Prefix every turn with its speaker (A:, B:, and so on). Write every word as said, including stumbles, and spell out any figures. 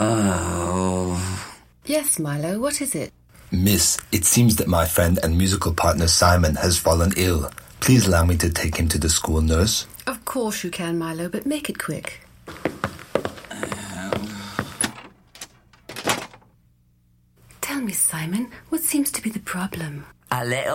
A: Oh.
B: Yes, Milo, what is it?
C: Miss, it seems that my friend and musical partner Simon has fallen ill. Please allow me to take him to the school nurse.
B: Of course you can, Milo, but make it quick. Tell me, Simon, what seems to be the problem?
A: A little